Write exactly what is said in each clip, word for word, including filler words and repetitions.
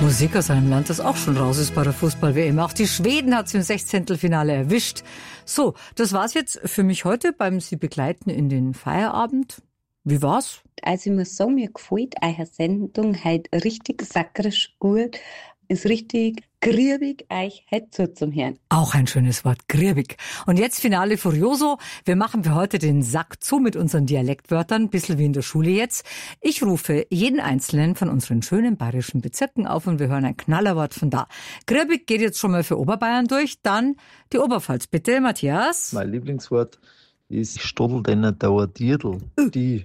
Musik aus einem Land, das auch schon raus ist bei der Fußball-W M. Auch die Schweden hat es im Sechzehntelfinale erwischt. So, das war's jetzt für mich heute beim Sie begleiten in den Feierabend. Wie war's? Also ich muss sagen, mir gefällt eure Sendung heute richtig sackerisch gut. Ist richtig griebig, euch heute zum Hören. Auch ein schönes Wort, griebig. Und jetzt Finale Furioso. Wir machen für heute den Sack zu mit unseren Dialektwörtern, ein bisschen wie in der Schule jetzt. Ich rufe jeden einzelnen von unseren schönen bayerischen Bezirken auf und wir hören ein Knallerwort von da. Griebig geht jetzt schon mal für Oberbayern durch, dann die Oberpfalz. Bitte, Matthias. Mein Lieblingswort ist Stoddeldenner Dauerdierdl. Uh. Die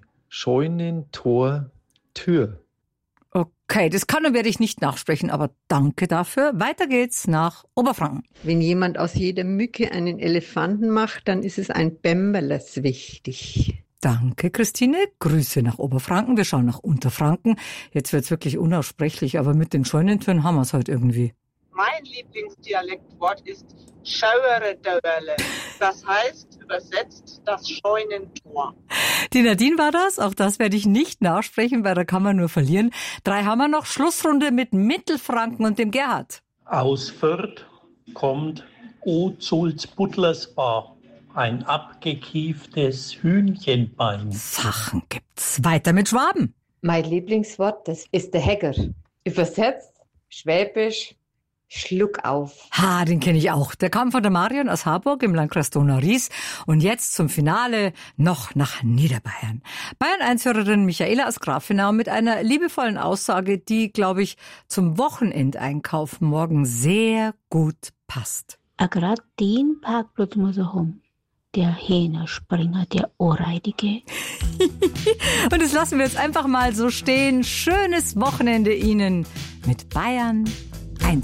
Scheunentor-Tür. Okay, das kann und werde ich nicht nachsprechen, aber danke dafür. Weiter geht's nach Oberfranken. Wenn jemand aus jeder Mücke einen Elefanten macht, dann ist es ein Bämmerles wichtig. Danke, Christine. Grüße nach Oberfranken. Wir schauen nach Unterfranken. Jetzt wird's wirklich unaussprechlich, aber mit den Scheunentüren haben wir's heute irgendwie. Mein Lieblingsdialektwort ist Schauere-Dauerle. Das heißt, übersetzt, das Scheunentor. Die Nadine war das. Auch das werde ich nicht nachsprechen, weil da kann man nur verlieren. Drei haben wir noch. Schlussrunde mit Mittelfranken und dem Gerhard. Aus Fürth kommt O Sulzbutlersbach, ein abgekieftes Hühnchenbein. Sachen gibt's. Weiter mit Schwaben. Mein Lieblingswort, das ist der Hegger. Übersetzt, Schwäbisch, Schluck auf. Ha, den kenne ich auch. Der kam von der Marion aus Harburg im Landkreis Donau-Ries. Und jetzt zum Finale noch nach Niederbayern. Bayern eins-Hörerin Michaela aus Grafenau mit einer liebevollen Aussage, die, glaube ich, zum Wochenendeinkauf morgen sehr gut passt. A grad den Parkplatz muss er haben. Der Hähnerspringer, der Ohrreidige. Und das lassen wir jetzt einfach mal so stehen. Schönes Wochenende Ihnen mit Bayern